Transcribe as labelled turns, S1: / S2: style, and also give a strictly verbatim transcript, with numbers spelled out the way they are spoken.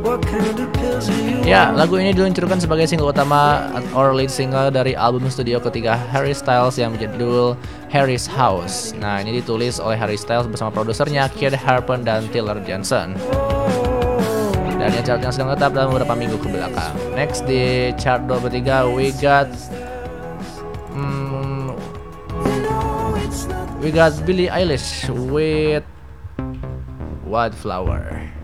S1: Ya, lagu ini diluncurkan sebagai single utama or lead single dari album studio ketiga Harry Styles yang berjudul Harry's House. Nah, ini ditulis oleh Harry Styles bersama produsernya Keith Harpen dan Taylor Johnson. Dan yang chart yang sedang tetap dalam beberapa minggu ke belakang. Next di chart dua puluh tiga, we got hmm, we got Billie Eilish with Wildflower.